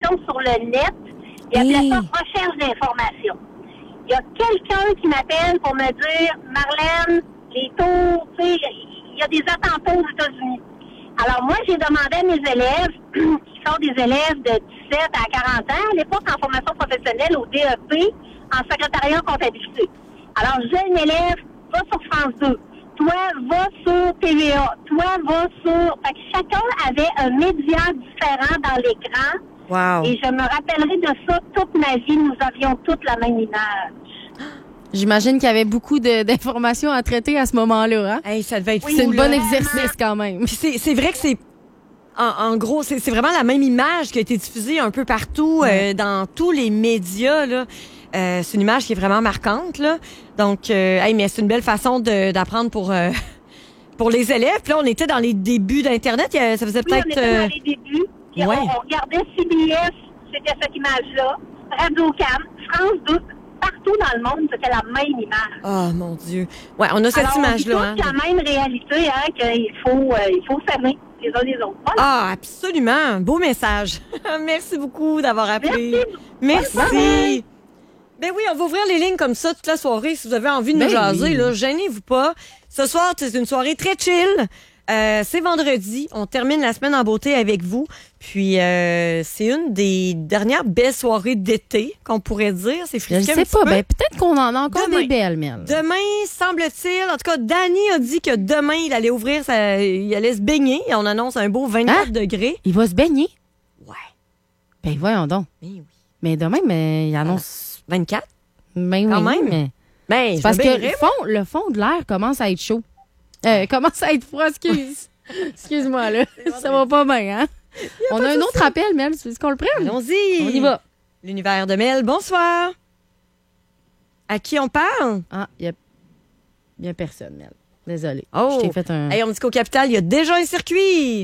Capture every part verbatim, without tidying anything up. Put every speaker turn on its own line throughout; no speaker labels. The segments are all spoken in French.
informations sur le net. Il appelait ça recherche d'informations. Il y a quelqu'un qui m'appelle pour me dire, Marlène, les taux, tu sais, il y a des attentats aux États-Unis. Alors moi, j'ai demandé à mes élèves, qui sont des élèves de dix-sept à quarante ans, à l'époque en formation professionnelle au D E P, en secrétariat en comptabilité. Alors, jeune élève, va sur France deux. Toi, va sur T V A. Toi, va sur... Fait que chacun avait un média différent dans l'écran.
Wow.
Et je me rappellerai de ça toute ma vie. Nous avions toutes la même image.
J'imagine qu'il y avait beaucoup de, d'informations à traiter à ce moment-là. Hein?
Hey, ça devait être
Oui,
fou,
c'est un
là.
bon exercice quand même.
Puis c'est, c'est vrai que c'est... En, en gros, c'est, c'est vraiment la même image qui a été diffusée un peu partout, ouais. euh, dans tous les médias, là. Euh, c'est une image qui est vraiment marquante, là. Donc, euh, hey, mais c'est une belle façon de, d'apprendre pour... Euh, pour les élèves. Puis là, on était dans les débuts d'Internet. Ça faisait
oui,
peut-être...
on était
euh...
dans les débuts. Puis
ouais.
on, on regardait C B S, c'était cette image-là. Radio-Can, France deux, partout dans le monde, c'était la même image.
Oh, mon Dieu. Ouais, on a cette
Alors,
image-là.
On
hein.
la même réalité, hein, qu'il faut, euh, il faut s'aimer les uns les autres. Voilà.
Ah, absolument. Beau message. Merci beaucoup d'avoir appelé.
Merci.
Merci. Merci. Ben oui, on va ouvrir les lignes comme ça toute la soirée. Si vous avez envie de nous
ben
jaser,
oui.
là, gênez-vous pas. Ce soir, c'est une soirée très chill. Euh, c'est vendredi. On termine la semaine en beauté avec vous. Puis, euh, c'est une des dernières belles soirées d'été, qu'on pourrait dire. C'est
Je ne
frisqué
sais
un petit
pas.
peu.
Ben, peut-être qu'on en a encore
Demain.
des belles, Mel.
Demain, semble-t-il, en tout cas, Danny a dit que demain, il allait ouvrir, sa, il allait se baigner. Et on annonce un beau vingt-quatre
Hein?
degrés.
Il va se baigner?
Ouais.
Ben, voyons donc.
Mais oui.
Mais demain, mais il annonce...
vingt-quatre?
Ben
Quand
oui,
même.
mais...
Ben,
C'est parce
je me
que
baignerais,
le fond, le fond de l'air commence à être chaud. Euh, commence à être froid, excuse. Excuse-moi, là. Ça va pas bien, hein? On a un autre appel, Mel. Tu veux qu'on le prenne?
Allons-y.
On y va.
L'univers de Mel, bonsoir. À qui on parle?
Ah, il y a... y a personne, Mel. Désolée.
Oh.
Je t'ai fait un...
Hey, on me dit qu'au Capital, il y a déjà un circuit.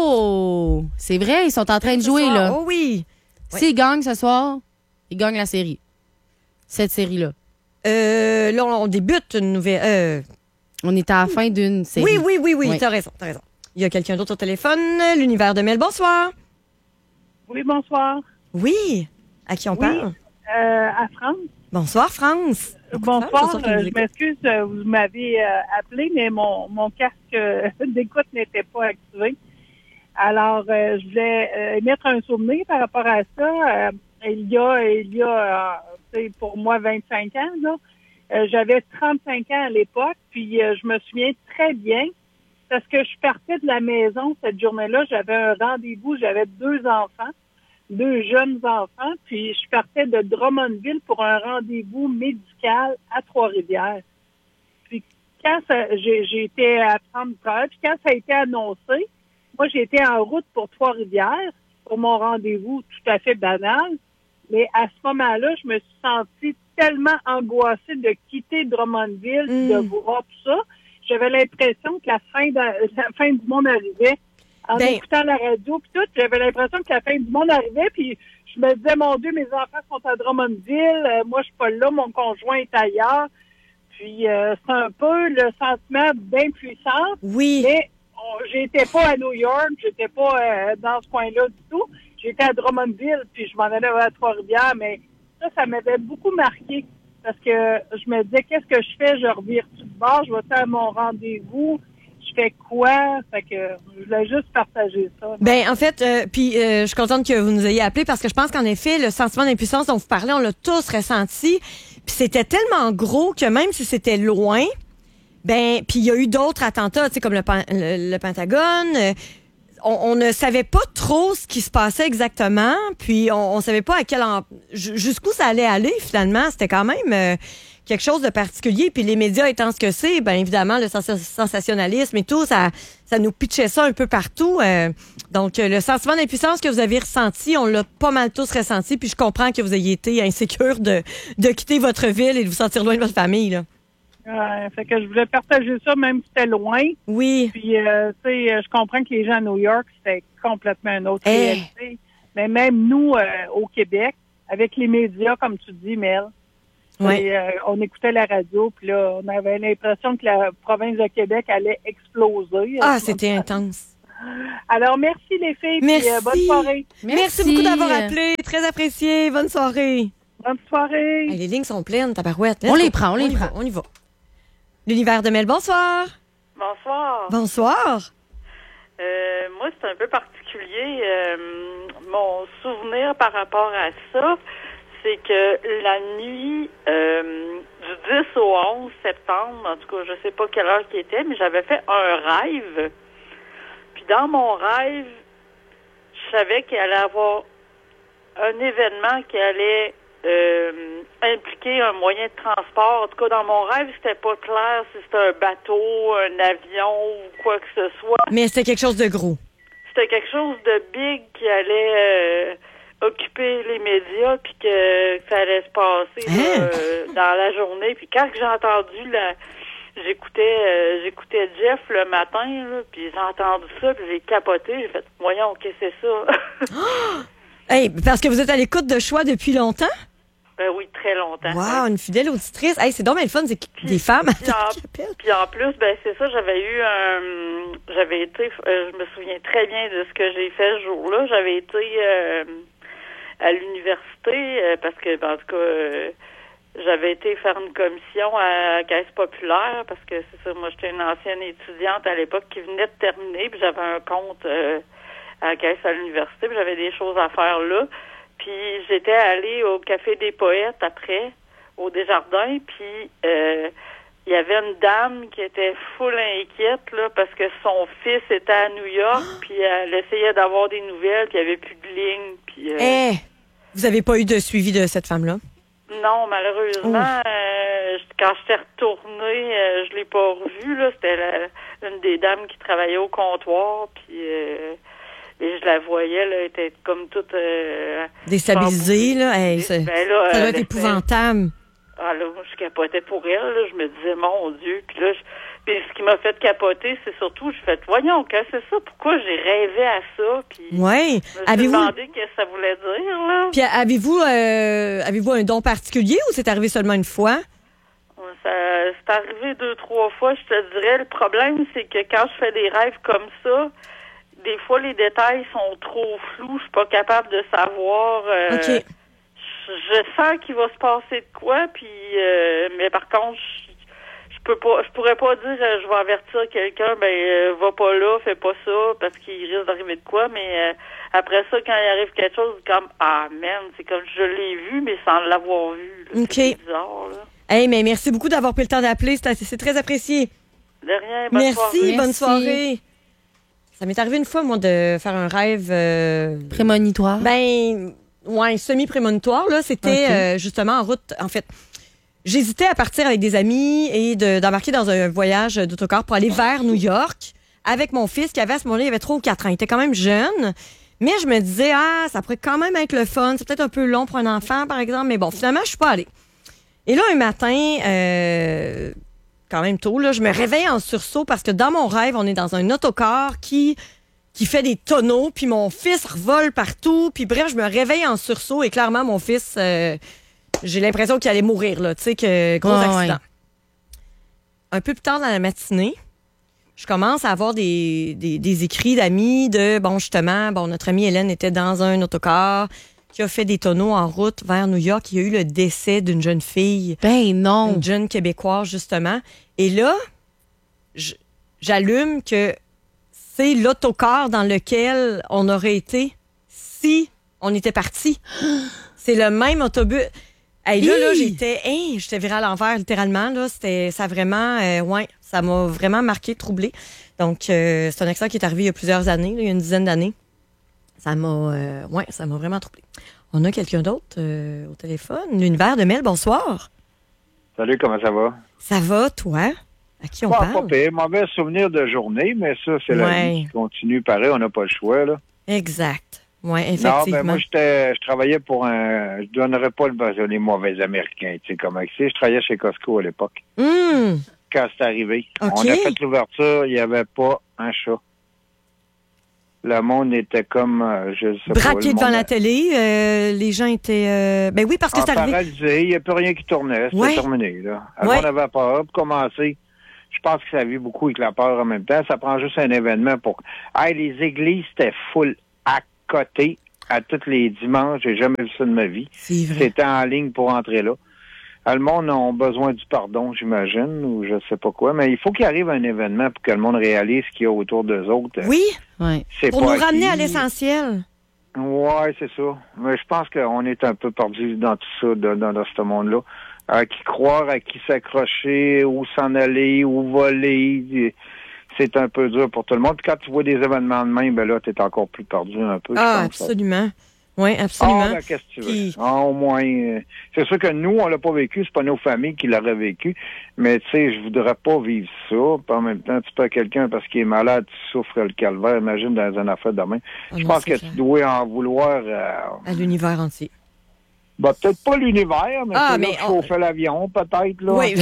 Oh! C'est vrai, ils sont en train de
Ce
jouer,
soir.
là.
Oh oui.
S'ils gagnent ce soir, ils gagnent la série. Cette série-là.
Euh, là, on débute une nouvelle... Euh...
On est à la fin d'une série.
Oui, oui, oui, oui,
Oui.
t'as raison, t'as raison. Il y a quelqu'un d'autre au téléphone. L'univers de Mel, bonsoir.
Oui, bonsoir.
Oui. À qui on
Oui.
parle?
Euh, à France.
Bonsoir, France.
Bonsoir,
France, ce soir,
euh,
nous
je
écoute.
m'excuse, euh, vous m'avez euh, appelé, mais mon, mon casque euh, d'écoute n'était pas activé. Alors, euh, je voulais euh, mettre un souvenir par rapport à ça. Euh, il y a, il y a, euh, c'est pour moi vingt-cinq ans, là. Euh, j'avais trente-cinq ans à l'époque, puis euh, je me souviens très bien parce que je partais de la maison cette journée-là. J'avais un rendez-vous, j'avais deux enfants, deux jeunes enfants, puis je partais de Drummondville pour un rendez-vous médical à Trois-Rivières. Puis quand ça, j'ai, j'ai été à prendre peur, puis quand ça a été annoncé, moi j'étais en route pour Trois-Rivières pour mon rendez-vous tout à fait banal. Mais à ce moment-là, je me suis sentie tellement angoissée de quitter Drummondville,
Mm.
de voir tout ça. J'avais l'impression que la fin de, la fin du monde arrivait. En
Ben-
écoutant la radio puis tout, j'avais l'impression que la fin du monde arrivait. Puis je me disais, mon Dieu, mes enfants sont à Drummondville. Euh, moi, je suis pas là. Mon conjoint est ailleurs. Puis euh, c'est un peu le sentiment d'impuissance.
Oui.
Mais on- j'étais pas à New York, j'étais pas euh, dans ce coin-là du tout. J'étais à Drummondville, puis je m'en allais à Trois-Rivières, mais ça, ça m'avait beaucoup marqué. Parce que je me disais, qu'est-ce que je fais? Je revire tout de bord, je vais faire mon rendez-vous, je fais quoi? Fait que je voulais juste partager ça.
Ben en fait, euh, puis euh, je suis contente que vous nous ayez appelé parce que je pense qu'en effet, le sentiment d'impuissance dont vous parlez, on l'a tous ressenti. Puis c'était tellement gros que même si c'était loin, ben puis il y a eu d'autres attentats, tu sais comme le, Pen- le, le Pentagone. euh, on, on ne savait pas trop ce qui se passait exactement, puis on, on savait pas à quel en- ju- jusqu'où ça allait aller finalement. C'était quand même euh, quelque chose de particulier. Puis les médias étant ce que c'est, ben évidemment le sens- sensationnalisme et tout, ça, ça nous pitchait ça un peu partout. euh. donc euh, le sentiment d'impuissance que vous avez ressenti, on l'a pas mal tous ressenti. Puis je comprends que vous ayez été insécure de, de quitter votre ville et de vous sentir loin de votre famille. Là.
Euh, fait que je voulais partager ça, même si c'était loin.
Oui.
Puis, euh, tu sais, je comprends que les gens à New York, c'était complètement une autre
Hey.
réalité. Mais même nous, euh, au Québec, avec les médias, comme tu dis, Mel,
Ouais.
et, euh, on écoutait la radio, puis là, on avait l'impression que la province de Québec allait exploser.
Ah, c'était intense.
Alors, merci les filles,
Merci.
puis euh, bonne soirée.
Merci beaucoup d'avoir appelé. très apprécié. Bonne soirée.
Bonne soirée.
Hey, les lignes sont pleines, tabarouette.
On les prend, on les prend.
On y va. L'univers de Mel, bonsoir.
Bonsoir.
Bonsoir.
Euh, moi, c'est un peu particulier. Euh, mon souvenir par rapport à ça, c'est que la nuit euh, du dix au onze septembre, en tout cas, je sais pas quelle heure qui était, mais j'avais fait un rêve. Puis dans mon rêve, je savais qu'il allait y avoir un événement qui allait euh, impliquer un moyen de transport. En tout cas, dans mon rêve, c'était pas clair si c'était un bateau, un avion ou quoi que ce soit.
Mais c'était quelque chose de gros.
C'était quelque chose de big qui allait euh, occuper les médias puis que, que ça allait se passer
Hein?
là, euh, dans la journée. Puis quand j'ai entendu la... J'écoutais euh, j'écoutais Jeff le matin, là, puis j'ai entendu ça, puis j'ai capoté. J'ai fait, voyons, qu'est-ce que c'est ça?
Hey, parce que vous êtes à l'écoute de Choix depuis longtemps?
Ben oui, très longtemps.
Wow, une fidèle auditrice. Hey, c'est donc bien le fun, c'est que des femmes
Puis en,
qui appellent.
puis en plus, ben c'est ça, j'avais eu un... J'avais été... euh, je me souviens très bien de ce que j'ai fait ce jour-là. J'avais été euh, à l'université, euh, parce que, ben, en tout cas... Euh, j'avais été faire une commission à Caisse populaire parce que c'est ça, moi j'étais une ancienne étudiante à l'époque qui venait de terminer, puis j'avais un compte euh, à la Caisse à l'université, puis j'avais des choses à faire là. Puis j'étais allée au Café des Poètes après, au Desjardins, puis euh, il y avait une dame qui était full inquiète là parce que son fils était à New York, puis elle essayait d'avoir des nouvelles, puis il n'y avait plus de ligne. Puis euh,
Eh, vous avez pas eu de suivi de cette femme-là?
non, malheureusement, euh, quand j'étais retournée, euh, je l'ai pas revue. Là, c'était la, une des dames qui travaillait au comptoir, puis euh, et je la voyais, là, elle était comme toute euh,
Déstabilisée, là. Hey, ça,
ben là,
ça doit
elle
être
était-
épouvantable.
Ah là, moi, je capotais pour elle. Là, je me disais, mon Dieu. Puis là, je- puis ce qui m'a fait capoter, c'est surtout, je fais, voyons, qu'est-ce que c'est ça? Pourquoi j'ai rêvé à ça? Puis
Ouais.
je me suis
Avez-vous,
demandé ce que ça voulait dire, là.
puis avez-vous, euh, avez-vous un don particulier ou c'est arrivé seulement une fois?
Ouais, Ça, c'est arrivé deux, trois fois, je te dirais. Le problème, c'est que quand je fais des rêves comme ça, des fois, les détails sont trop flous. Je suis pas capable de savoir. euh,
OK.
je, je sens qu'il va se passer de quoi, puis euh, mais par contre, je, je peux pas, je pourrais pas dire, euh, je vais avertir quelqu'un, ben euh, va pas là, fais pas ça, parce qu'il risque d'arriver de quoi. Mais euh, après ça, quand il arrive quelque chose, c'est comme ah man, c'est comme je l'ai vu, mais sans l'avoir vu. Là.
OK.
C'est bizarre, là.
Hey, mais merci beaucoup d'avoir pris le temps d'appeler. C'est, c'est très apprécié.
De rien. Bonne
Merci,
soirée.
bonne
Merci.
soirée. Ça m'est arrivé une fois, moi, de faire un rêve. euh,
Prémonitoire.
Ben, ouais, semi-prémonitoire, là. C'était
Ok.
euh, justement en route. En fait, j'hésitais à partir avec des amis et de- d'embarquer dans un voyage d'autocar pour aller vers New York avec mon fils qui avait à ce moment-là, il avait trois ou quatre ans. Il était quand même jeune. Mais je me disais, ah, ça pourrait quand même être le fun. C'est peut-être un peu long pour un enfant, par exemple. Mais bon, finalement, je suis pas allée. Et là, un matin, euh, quand même tôt, là, je me réveille en sursaut parce que dans mon rêve, on est dans un autocar qui, qui fait des tonneaux, puis mon fils revole partout. Puis bref, je me réveille en sursaut et clairement, mon fils, euh, j'ai l'impression qu'il allait mourir, là. Tu sais, que gros
Ouais,
accident.
ouais.
Un peu plus tard dans la matinée, je commence à avoir des, des, des écrits d'amis de, bon, justement, bon, notre amie Hélène était dans un autocar qui a fait des tonneaux en route vers New York. Il y a eu le décès d'une jeune fille,
Ben non.
une jeune Québécoise, justement. Et là, je- j'allume que c'est l'autocar dans lequel on aurait été si on était parti. C'est le même autobus. Hey, là, là,
Hi!
j'étais, hey, j'étais virée à l'envers, littéralement. Là, c'était, ça a vraiment, euh, ouais, ça m'a vraiment marqué, troublé. Donc, euh, c'est un accident qui est arrivé il y a plusieurs années, là, il y a une dizaine d'années. Ça m'a, euh, ouais, ça m'a vraiment troublé. On a quelqu'un d'autre euh, au téléphone. L'univers de Mel, bonsoir.
Salut, comment ça va?
Ça va, toi? À qui on
Pas, pas
parle?
pire. Mauvais souvenir de journée, mais ça, c'est la
Ouais.
vie qui continue pareil. On n'a pas le choix, là.
Exact. Oui,
Non,
effectivement.
ben moi, j'étais, je travaillais pour un... Je donnerais pas le buzzer les mauvais Américains, tu sais comment c'est. Je travaillais chez Costco à l'époque,
Hum,
quand c'est arrivé.
OK.
On a fait l'ouverture, il n'y avait pas un chat. Le monde était comme, euh, je sais pas...
braqué
le
devant
monde
la télé, euh, les gens étaient... euh, Ben oui, parce que
en
c'est arrivé...
paralysé, il n'y a plus rien qui tournait, c'était
Ouais.
terminé, là. Avant,
Ouais.
on avait peur, pour commencer. Je pense que ça vit beaucoup avec la peur en même temps. Ça prend juste un événement pour... Hey, les églises, c'était full à côté. à tous les dimanches. J'ai jamais vu ça de ma vie.
C'est vrai.
C'était en ligne pour entrer là. Ah, le monde a besoin du pardon, j'imagine, ou je sais pas quoi. Mais il faut qu'il arrive un événement pour que le monde réalise ce qu'il y a autour d'eux autres.
Oui,
Ouais.
C'est
pour
pas
nous
acquis.
ramener à l'essentiel.
Ouais, c'est ça. Mais je pense qu'on est un peu perdu dans tout ça, dans, dans, dans ce monde-là. À qui croire, à qui s'accrocher, où s'en aller, où voler. C'est un peu dur pour tout le monde. Puis quand tu vois des événements de même, ben là, t'es encore plus perdu un peu.
Ah,
je pense.
absolument. Oui, absolument.
Ah, ben, qu'est-ce que tu veux?
Puis-
Ah, au moins, euh, c'est sûr que nous, on l'a pas vécu, c'est pas nos familles qui l'auraient vécu, mais tu sais, je voudrais pas vivre ça, puis en même temps, tu peux quelqu'un parce qu'il est malade, tu souffres le calvaire, imagine dans une affaire de même.
Ah
je
non,
pense
c'est
que
clair.
tu dois en vouloir, euh,
À l'univers entier.
ben, peut-être pas l'univers, mais,
Ah,
c'est
mais
là que
on-
chauffer l'avion, peut-être, là.
Oui,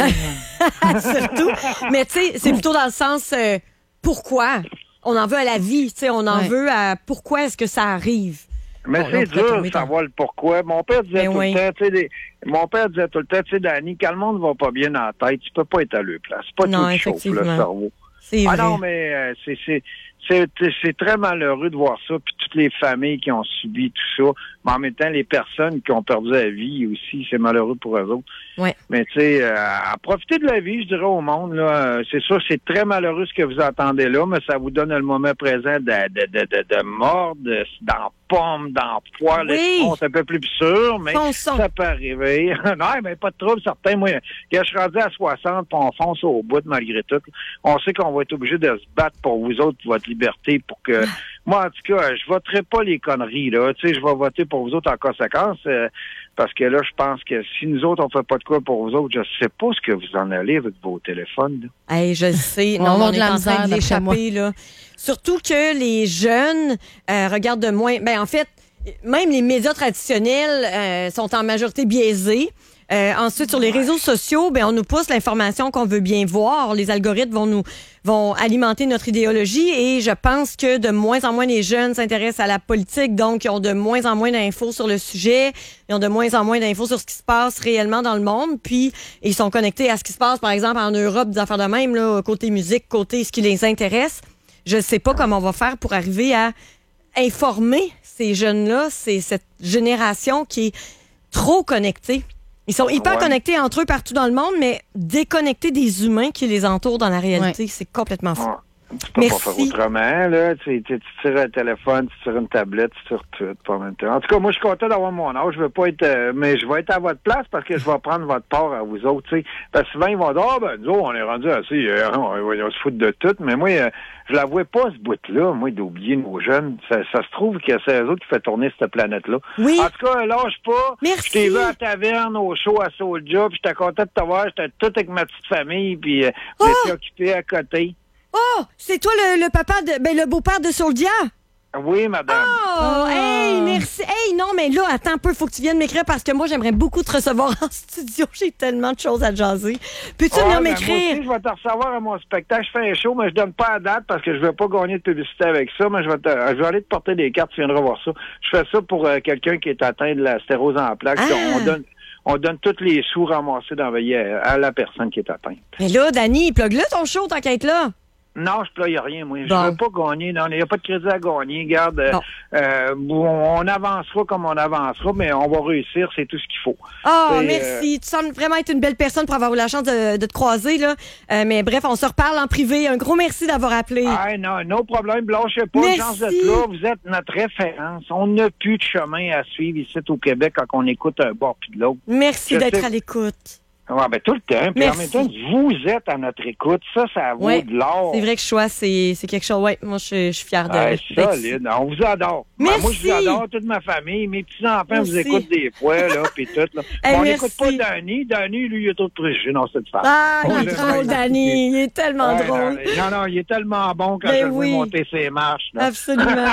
surtout. Mais tu sais, c'est plutôt dans le sens euh, pourquoi on en veut à la vie, tu sais, on en
Ouais.
veut à pourquoi est-ce que ça arrive.
Mais
Bon, là,
c'est
on pourrait
dur
tomber
de
dans-
savoir le pourquoi. Mon père disait
Ben
tout
oui.
le temps, tu sais, des- mon père disait tout le temps, tu sais, Dani, quand le monde va pas bien dans la tête, tu peux pas être à leur place. C'est pas
Non,
tout qui chauffe, le
effectivement.
cerveau.
C'est
Ah
vrai.
non, mais euh, c'est c'est c'est c'est très malheureux de voir ça, puis toutes les familles qui ont subi tout ça, mais en même temps les personnes qui ont perdu la vie aussi, c'est malheureux pour eux autres.
Ouais.
Mais tu sais, euh, à profiter de la vie, je dirais au monde là, euh, c'est sûr, c'est très malheureux ce que vous entendez là, mais ça vous donne le moment présent de de de de, de mordre, de- dans pomme, dans poire,
Oui.
c'est un peu plus sûr, mais
Fonçons.
ça peut arriver. Non, mais pas de trouble, certain. Moi, quand je suis rendu à soixante, puis on fonce au bout malgré tout. On sait qu'on va être obligé de se battre pour vous autres, pour votre liberté, pour que... Moi, en tout cas, je voterai pas les conneries, là. Tu sais, je vais voter pour vous autres en conséquence, euh, parce que là, je pense que si nous autres, on fait pas de quoi pour vous autres, je sais pas ce que vous en allez avec vos téléphones, là.
Hey, je le sais.
On
Non,
va avoir
on
de
est
la
en
misère,
train de
d'après moi.
l'échapper, là. Surtout que les jeunes euh, regardent de moins... Ben, en fait, même les médias traditionnels euh, sont en majorité biaisés. Euh, ensuite, sur les réseaux sociaux, ben, on nous pousse l'information qu'on veut bien voir. Les algorithmes vont nous vont alimenter notre idéologie et je pense que de moins en moins les jeunes s'intéressent à la politique, donc ils ont de moins en moins d'infos sur le sujet, ils ont de moins en moins d'infos sur ce qui se passe réellement dans le monde, puis ils sont connectés à ce qui se passe, par exemple, en Europe, des affaires de même, là, côté musique, côté ce qui les intéresse. Je sais pas comment on va faire pour arriver à informer ces jeunes-là, c'est cette génération qui est trop connectée. Ils sont hyper
Ouais.
connectés entre eux partout dans le monde, mais déconnectés des humains qui les entourent dans la réalité. C'est complètement fou.
Ah, tu peux
Merci.
pas faire autrement, là. Tu, tu, tu tires un téléphone, tu tires une tablette, tu tires tout, pas en même temps. En tout cas, moi, je suis content d'avoir mon âge. Je veux pas être, euh, mais je vais être à votre place parce que je vais prendre votre part à vous autres, tu sais. Parce que souvent, ils vont dire, ah, ben, nous autres, on est rendu assez, euh, on, on se fout de tout. Mais moi, euh, je la vois pas, ce bout-là, moi, d'oublier nos jeunes. Ça, ça se trouve que c'est eux autres qui fait tourner cette planète-là.
Oui.
En tout cas, lâche pas.
Merci.
Je t'ai vu à la taverne, au show, à Soulja, puis j'étais content de te voir. J'étais tout avec ma petite famille, puis euh,
Oh!
j'étais occupé à côté.
Oh, c'est toi le, le papa de, ben le beau-père de Soldia.
Oui, madame.
Oh,
Ah.
hey, merci. Hey, non, mais là, attends un peu, faut que tu viennes m'écrire parce que moi, j'aimerais beaucoup te recevoir en studio. J'ai tellement de choses à te jaser. Peux-tu
Ah,
venir
ben, moi
m'écrire?
aussi, je vais te recevoir à mon spectacle. Je fais un show, mais je donne pas la date parce que je veux pas gagner de publicité avec ça, mais je vais, te, je vais aller te porter des cartes, tu viendras voir ça. Je fais ça pour euh, quelqu'un qui est atteint de la stérose en plaques.
Ah.
On donne on donne tous les sous ramassés d'envoyer à, à la personne qui est atteinte.
Mais là, Dani, plug-le ton show, tant qu'à être là.
Non, je playe rien, moi. Je
Bon.
veux pas gagner. Non, il n'y a pas de crédit à gagner. Garde, euh,
Bon.
euh, on, on avancera comme on avancera, mais on va réussir, c'est tout ce qu'il faut.
Oh,
C'est,
merci. Tu sembles vraiment être une belle personne pour avoir eu la chance de, de te croiser, là. Euh, mais bref, on se reparle en privé. Un gros merci d'avoir appelé.
Ah non, no problème, lâchez pas,
Merci.
chance d'être là, vous êtes notre référence. On n'a plus de chemin à suivre ici au Québec quand on écoute un bord puis de l'autre.
Merci
Je
d'être
sais.
à l'écoute.
Ouais, ben tout le temps. Puis en même
Merci.
temps, vous êtes à notre écoute. Ça, ça vaut
Ouais,
de l'or.
C'est vrai que choix, c'est c'est quelque chose. Ouais, moi, je, je suis fière de.
Ouais,
d'être ici.
solide. On vous adore. Ben, moi, je
Merci.
vous adore, toute ma famille. Mes petits-enfants
Moi
vous
aussi.
écoutent des fois, là, puis tout. Là.
Hey,
on
merci.
n'écoute pas Danny. Danny, lui, il est trop préjugé. Non, c'est de faire.
Ah, il
Oh,
est
je-
drôle, Dani. Il est tellement
Ouais,
drôle.
Non, non, il est tellement bon quand
Ben
je le vois
oui.
monter ses marches. là.
Absolument.
Non,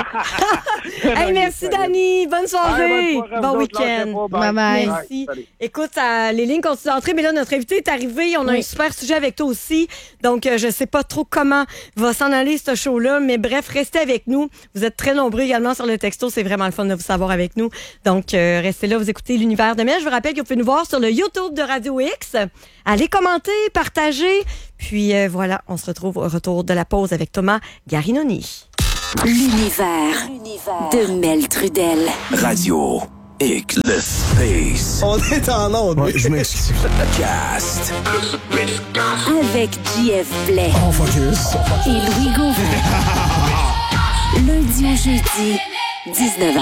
Hey,
il est
merci,
solide.
Dani. Bonne soirée.
Ouais, bonne soirée à
bon
vous autres,
week-end.
lâchez pas,
Bye-bye.
Merci.
Ouais, salut.
Écoute, ça- les lignes continuent d'entrer, mais là, notre invité est arrivé. On a
Oui.
un super sujet avec toi aussi. Donc, euh, je sais pas trop comment va s'en aller ce show-là, mais bref, restez avec nous. Vous êtes très nombreux également sur le texto. C'est vraiment le fun de vous savoir avec nous. Donc, euh, restez là, vous écoutez l'univers de Mel. Je vous rappelle que vous pouvez nous voir sur le YouTube de Radio X. Allez commenter, partager. Puis euh, voilà, on se retrouve au retour de la pause avec Thomas Garinoni.
L'univers de Mel Trudel.
Radio X, le space.
On est en onde.
Ouais, je m'excuse. Cast.
Avec J F Blais.
On focus.
Et Louis Gauvin. Lundi au jeudi, dix-neuf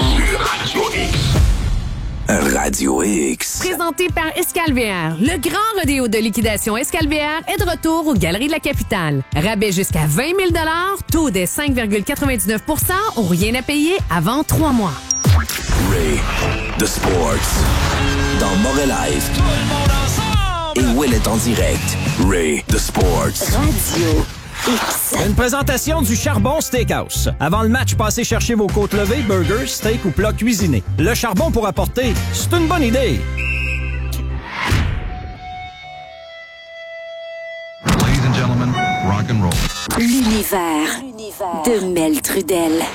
heures.
Radio X.
Présenté par Escalvière. Le grand rodéo de liquidation Escalvière est de retour aux Galeries de la Capitale. Rabais jusqu'à vingt mille dollars, taux des cinq virgule quatre-vingt-dix-neuf pour cent ou rien à payer avant trois mois.
Ray, The Sports. Dans Morelive. Et Will est en direct. Ray, The Sports.
Radio X.
Une présentation du Charbon Steakhouse. Avant le match, passez chercher vos côtes levées, burgers, steak ou plats cuisinés. Le charbon pour apporter, c'est une bonne idée.
L'univers de Mel Trudel.